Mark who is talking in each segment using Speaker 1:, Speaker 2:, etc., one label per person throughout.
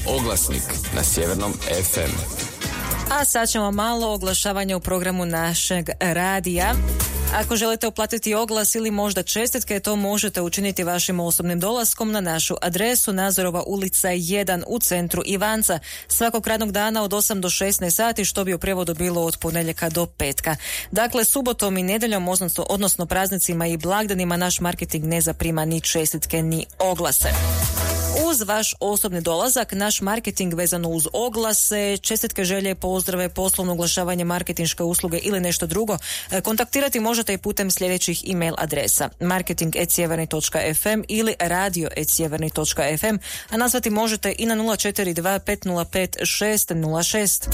Speaker 1: Oglasnik na Sjevernom FM.
Speaker 2: A sad ćemo malo oglašavanja u programu našeg radija. Ako želite uplatiti oglas ili možda čestitke, to možete učiniti vašim osobnim dolaskom na našu adresu Nazorova ulica 1 u centru Ivanca svakog radnog dana od 8 do 16 sati, što bi u prijevodu bilo od ponedjeljka do petka. Dakle, subotom i nedjeljom, odnosno praznicima i blagdanima, naš marketing ne zaprima ni čestitke ni oglase. Uz vaš osobni dolazak, naš marketing vezano uz oglase, čestitke, želje, pozdrave, poslovno oglašavanje, marketinške usluge ili nešto drugo, kontaktirati možete i putem sljedećih email adresa: marketing@sjeverni.fm ili radio@sjeverni.fm, a nazvati možete i na 042 505 606.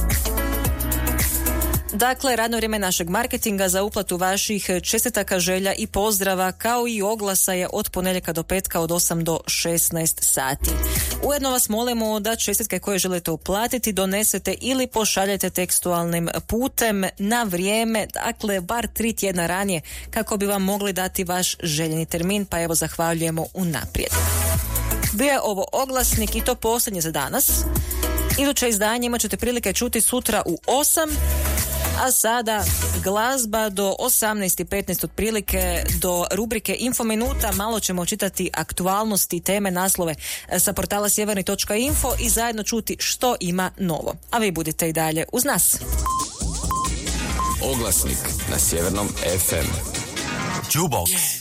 Speaker 2: Dakle, radno vrijeme našeg marketinga za uplatu vaših čestitaka, želja i pozdrava kao i oglasa je od ponedjeljka do petka od 8 do 16 sati. Ujedno vas molimo da čestitke koje želite uplatiti donesete ili pošaljete tekstualnim putem na vrijeme, dakle bar 3 tjedna ranije, kako bi vam mogli dati vaš željeni termin, pa evo zahvaljujemo unaprijed. Bio je ovo oglasnik i to posljednje za danas. Iduće izdanje imat ćete prilike čuti sutra u 8, a sada glazba do 18:15 otprilike, do rubrike Infominuta. Malo ćemo čitati aktualnosti, teme, naslove sa portala sjeverni.info i zajedno čuti što ima novo. A vi budite i dalje uz nas.
Speaker 1: Oglasnik na Sjevernom FM.
Speaker 3: Jukebox.